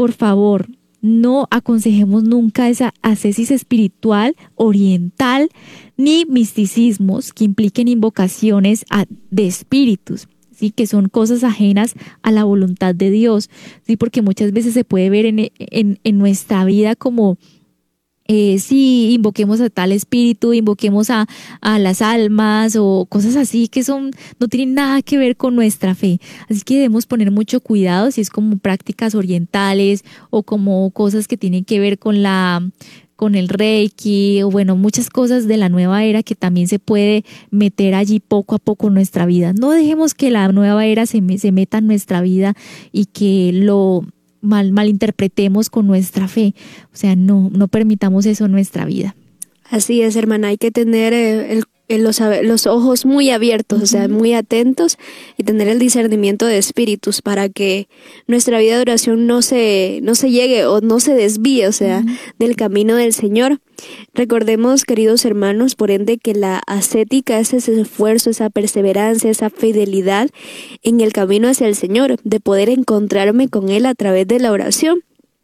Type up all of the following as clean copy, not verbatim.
por favor, no aconsejemos nunca esa ascesis espiritual oriental ni misticismos que impliquen invocaciones de espíritus, ¿sí? Que son cosas ajenas a la voluntad de Dios, ¿sí? Porque muchas veces se puede ver en nuestra vida como sí, invoquemos a tal espíritu, invoquemos a las almas o cosas así que no tienen nada que ver con nuestra fe. Así que debemos poner mucho cuidado si es como prácticas orientales o como cosas que tienen que ver con el Reiki o bueno, muchas cosas de la nueva era que también se puede meter allí poco a poco en nuestra vida. No dejemos que la nueva era se meta en nuestra vida y que lo malinterpretemos con nuestra fe. O sea, no permitamos eso en nuestra vida. Así es, hermana, hay que tener los ojos muy abiertos, o sea, muy atentos y tener el discernimiento de espíritus para que nuestra vida de oración no se llegue o no se desvíe, o sea, del camino del Señor. Recordemos, queridos hermanos, por ende, que la ascética es ese esfuerzo, esa perseverancia, esa fidelidad en el camino hacia el Señor, de poder encontrarme con Él a través de la oración.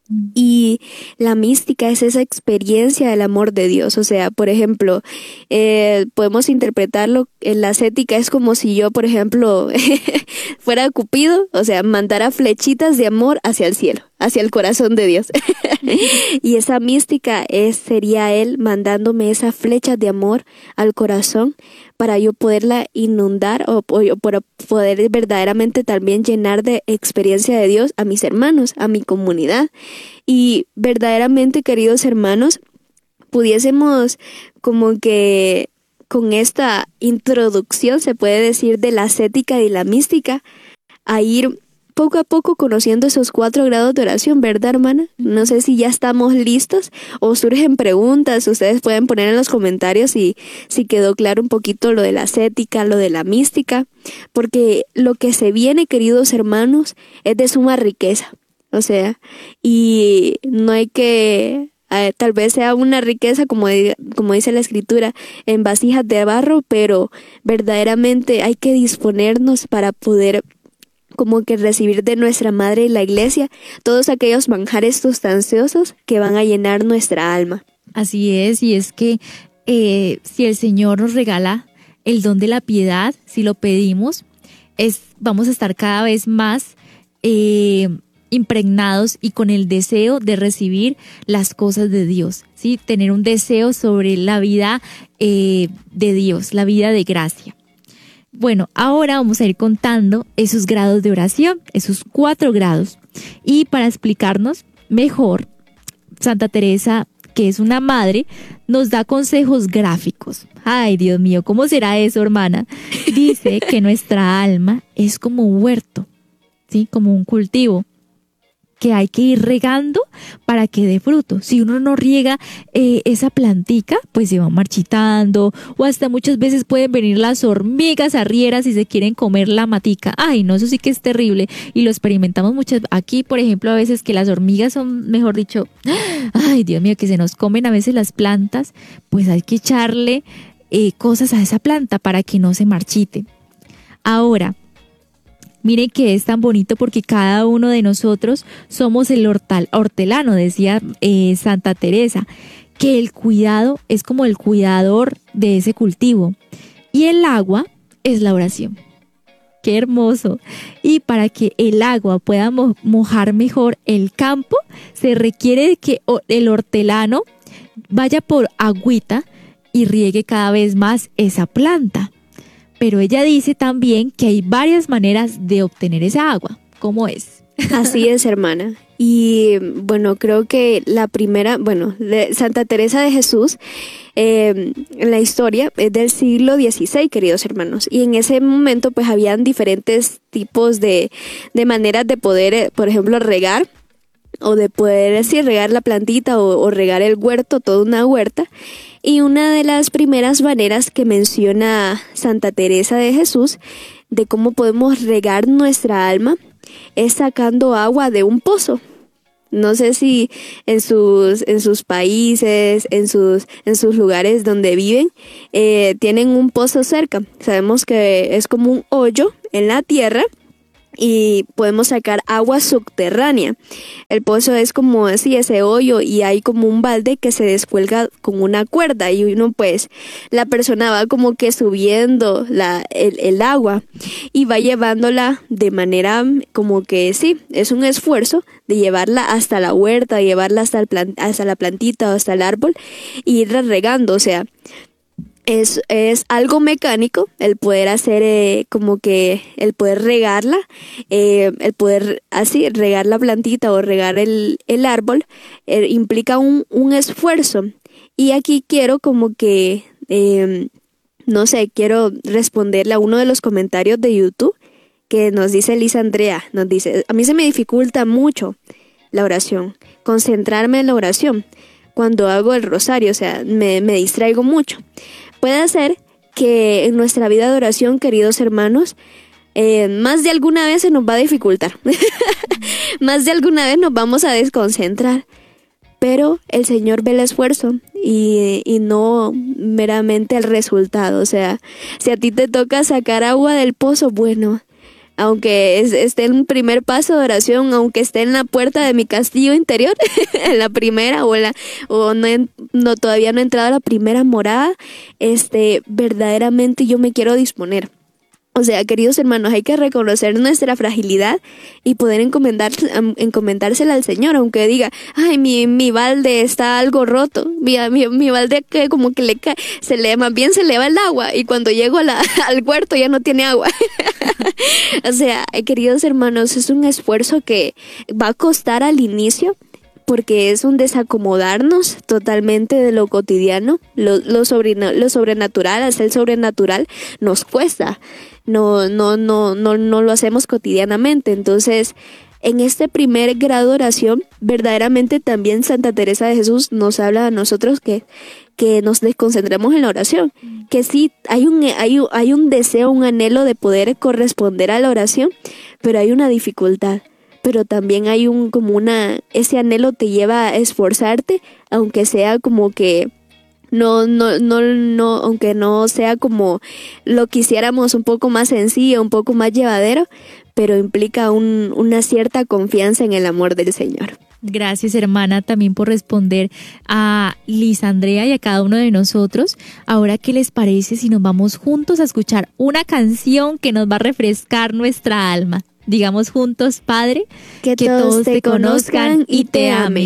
Y la mística es esa experiencia del amor de Dios. O sea, por ejemplo, podemos interpretarlo en la ascética es como si yo, por ejemplo, fuera Cupido, o sea, mandara flechitas de amor hacia el cielo, hacia el corazón de Dios. Y esa mística sería Él mandándome esas flechas de amor al corazón para yo poderla inundar o para poder verdaderamente también llenar de experiencia de Dios a mis hermanos, a mi comunidad. Y verdaderamente, queridos hermanos, pudiésemos como que con esta introducción, se puede decir, de la ascética y la mística, a ir poco a poco conociendo esos 4 grados de oración, ¿verdad, hermana? No sé si ya estamos listos o surgen preguntas. Ustedes pueden poner en los comentarios si quedó claro un poquito lo de la ascética, lo de la mística, porque lo que se viene, queridos hermanos, es de suma riqueza. O sea, y no hay que... tal vez sea una riqueza, como dice la Escritura, en vasijas de barro, pero verdaderamente hay que disponernos para poder como que recibir de nuestra Madre y la Iglesia todos aquellos manjares sustanciosos que van a llenar nuestra alma. Así es, y es que si el Señor nos regala el don de la piedad, si lo pedimos, vamos a estar cada vez más impregnados y con el deseo de recibir las cosas de Dios, ¿sí? Tener un deseo sobre la vida de Dios, la vida de gracia. Bueno, ahora vamos a ir contando esos grados de oración, esos 4 grados. Y para explicarnos mejor, Santa Teresa, que es una madre, nos da consejos gráficos. Ay, Dios mío, ¿cómo será eso, hermana? Dice que nuestra alma es como un huerto, ¿sí? Como un cultivo que hay que ir regando para que dé fruto. Si uno no riega esa plantica, pues se va marchitando, o hasta muchas veces pueden venir las hormigas arrieras y se quieren comer la matica. Ay, no, eso sí que es terrible y lo experimentamos muchas. Aquí, por ejemplo, a veces que las hormigas son, mejor dicho, ay, Dios mío, que se nos comen a veces las plantas, pues hay que echarle cosas a esa planta para que no se marchite. Ahora, miren que es tan bonito porque cada uno de nosotros somos el hortelano, decía Santa Teresa, que el cuidado es como el cuidador de ese cultivo y el agua es la oración. ¡Qué hermoso! Y para que el agua pueda mojar mejor el campo, se requiere que el hortelano vaya por agüita y riegue cada vez más esa planta. Pero ella dice también que hay varias maneras de obtener esa agua. ¿Cómo es? Así es, hermana. Y bueno, creo que la primera, de Santa Teresa de Jesús, la historia es del siglo XVI, queridos hermanos. Y en ese momento pues habían diferentes tipos de maneras de poder, por ejemplo, regar, o de poder regar la plantita o regar el huerto, toda una huerta. Y una de las primeras maneras que menciona Santa Teresa de Jesús de cómo podemos regar nuestra alma es sacando agua de un pozo. No sé si en sus países, en sus lugares donde viven, tienen un pozo cerca. Sabemos que es como un hoyo en la tierra y podemos sacar agua subterránea. El pozo es como así, ese hoyo, y hay como un balde que se descuelga con una cuerda y uno pues, la persona va como que subiendo el agua y va llevándola de manera como que sí, es un esfuerzo de llevarla hasta la huerta, llevarla hasta la plantita o hasta el árbol y irla regando, o sea, es algo mecánico el poder hacer como que el poder regarla, el poder así regar la plantita o regar el árbol, implica un esfuerzo. Y aquí quiero como que, no sé, quiero responderle a uno de los comentarios de YouTube que nos dice Lisa Andrea, nos dice, a mí se me dificulta mucho la oración, concentrarme en la oración cuando hago el rosario, o sea, me distraigo mucho. Puede ser que en nuestra vida de oración, queridos hermanos, más de alguna vez se nos va a dificultar. Más de alguna vez nos vamos a desconcentrar. Pero el Señor ve el esfuerzo y no meramente el resultado. O sea, si a ti te toca sacar agua del pozo, bueno, aunque esté en un primer paso de oración, aunque esté en la puerta de mi castillo interior, en la primera no todavía no he entrado a la primera morada, verdaderamente yo me quiero disponer. O sea, queridos hermanos, hay que reconocer nuestra fragilidad y poder encomendársela al Señor, aunque diga, ay, mi balde está algo roto, mi balde que como que más bien se le va el agua y cuando llego al huerto ya no tiene agua. O sea, queridos hermanos, es un esfuerzo que va a costar al inicio, porque es un desacomodarnos totalmente de lo cotidiano, lo sobrenatural, hacer sobrenatural nos cuesta, no lo hacemos cotidianamente. Entonces, en este primer grado de oración, verdaderamente también Santa Teresa de Jesús nos habla a nosotros que nos desconcentremos en la oración, que sí hay un deseo, un anhelo de poder corresponder a la oración, pero hay una dificultad. Pero también hay ese anhelo te lleva a esforzarte, aunque sea como que aunque no sea como lo quisiéramos, un poco más sencillo, un poco más llevadero, pero implica una cierta confianza en el amor del Señor. Gracias, hermana, también por responder a Lisa Andrea y a cada uno de nosotros. Ahora, ¿qué les parece si nos vamos juntos a escuchar una canción que nos va a refrescar nuestra alma? Digamos juntos, Padre, que todos te conozcan y te amen.